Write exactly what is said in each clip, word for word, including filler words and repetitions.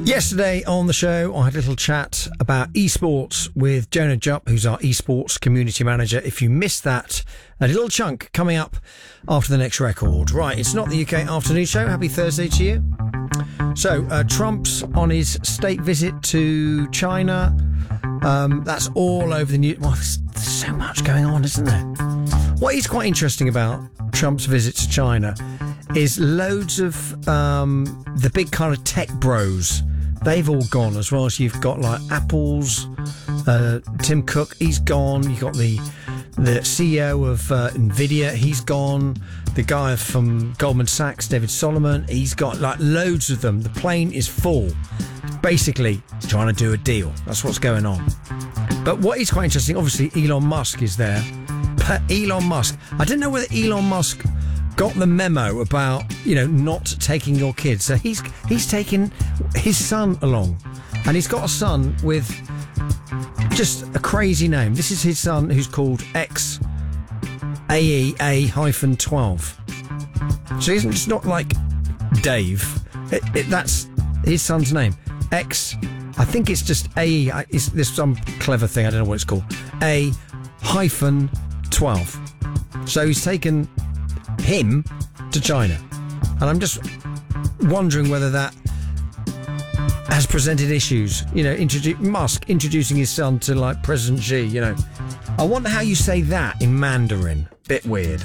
Yesterday on the show, I had a little chat about esports with Jonah Jupp, who's our esports community manager. If you missed that, a little chunk coming up after the next record. Right, it's not the U K Afternoon Show. Happy Thursday to you. So, uh, Trump's on his state visit to China. Um, that's all over the news. Well, there's, there's so much going on, isn't there? What is quite interesting about Trump's visit to China is loads of um, the big kind of tech bros. They've all gone, as well as you've got like Apple's uh, Tim Cook, he's gone. You've got the the C E O of uh, Nvidia, he's gone. The guy from Goldman Sachs, David Solomon, he's got like loads of them. The plane is full, basically trying to do a deal. That's what's going on. But what is quite interesting, obviously Elon Musk is there. But Elon Musk, I don't know whether Elon Musk got the memo about, you know, not taking your kids. So he's he's taken his son along, and he's got a son with just a crazy name. This is his son, who's called X A E A hyphen twelve. So it's it's not like Dave. It, it, that's his son's name. X. I think it's just A E. It's there's some clever thing. I don't know what it's called. A hyphen twelve. So he's taken him to China, and I'm just wondering whether that has presented issues. You know, introdu- Musk introducing his son to like President Xi. You know, I wonder how you say that in Mandarin. Bit weird.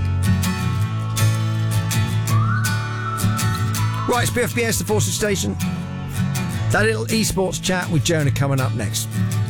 Right, it's B F B S, the Forces Station. That little esports chat with Jonah coming up next.